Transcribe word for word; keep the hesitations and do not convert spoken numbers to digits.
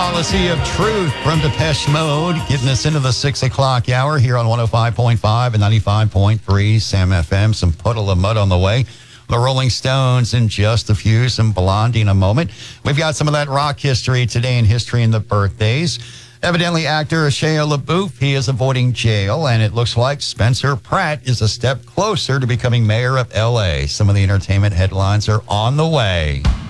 Policy of Truth from Depeche Mode, getting us into the six o'clock hour here on one oh five point five and ninety-five point three Sam F M. Some Puddle of Mud on the way. The Rolling Stones in just a few, some Blondie in a moment. We've got some of that rock history today in history and the birthdays. Evidently, actor Shia LaBeouf, he is avoiding jail, and it looks like Spencer Pratt is a step closer to becoming mayor of L A. Some of the entertainment headlines are on the way.